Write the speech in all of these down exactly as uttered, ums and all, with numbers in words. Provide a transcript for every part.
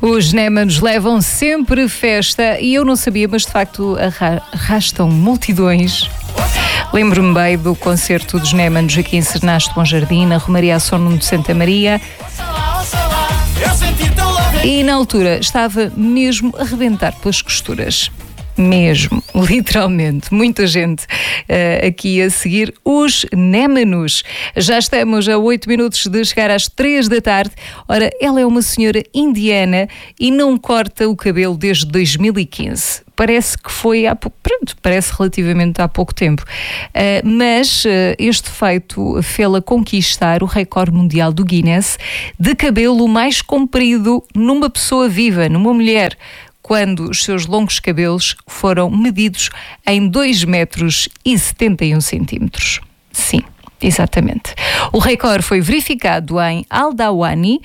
Os Némanos levam sempre festa e eu não sabia, mas de facto arrastam multidões. Lembro-me bem do concerto dos Némanos aqui em Cernaste Bom Jardim, na Romaria São Nuno de Santa Maria. E na altura estava mesmo a rebentar pelas costuras. Mesmo, literalmente, muita gente uh, aqui a seguir os Némanos. Já estamos a oito minutos de chegar às três da tarde. Ora, ela é uma senhora indiana e não corta o cabelo desde dois mil e quinze. Parece que foi há pouco, pronto, parece relativamente há pouco tempo. Uh, mas uh, este feito fê-la conquistar o recorde mundial do Guinness de cabelo mais comprido numa pessoa viva, numa mulher, quando os seus longos cabelos foram medidos em dois metros e setenta e um centímetros. Sim, exatamente. O recorde foi verificado em Aldawani,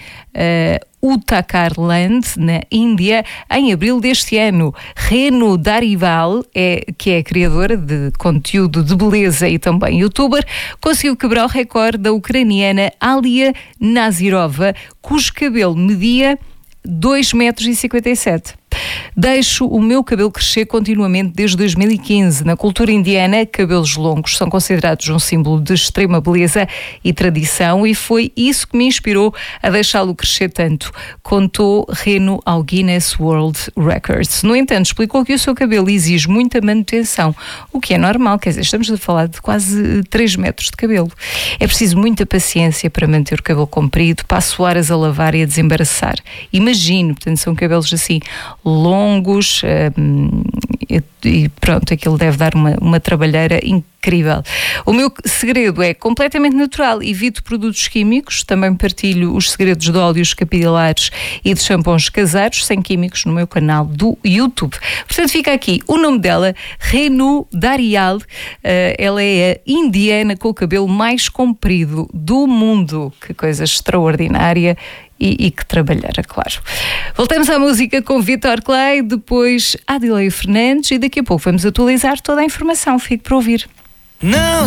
uh, Uttarakhand, na Índia, em abril deste ano. Renu Darival, é, que é criadora de conteúdo de beleza e também youtuber, conseguiu quebrar o recorde da ucraniana Alia Nazirova, cujo cabelo media dois metros e cinquenta e sete. Deixo o meu cabelo crescer continuamente desde dois mil e quinze. Na cultura indiana, cabelos longos são considerados um símbolo de extrema beleza e tradição, e foi isso que me inspirou a deixá-lo crescer tanto, contou Reno ao Guinness World Records. No entanto, explicou que o seu cabelo exige muita manutenção, o que é normal, quer dizer, estamos a falar de quase três metros de cabelo. É preciso muita paciência para manter o cabelo comprido, passo horas a lavar e a desembaraçar. Imagino, portanto, são cabelos assim longos, um, e, e pronto, aquilo deve dar uma, uma trabalheira incrível. O meu segredo é completamente natural, evito produtos químicos, também partilho os segredos de óleos capilares e de shampoos caseiros sem químicos no meu canal do YouTube. Portanto, fica aqui o nome dela, Renu Darial. Uh, ela é a indiana com o cabelo mais comprido do mundo. Que coisa extraordinária. E, e que trabalhara, claro. Voltamos à música com Vitor Clay, depois Adileia Fernandes, e daqui a pouco vamos atualizar toda a informação. Fique para ouvir. Não.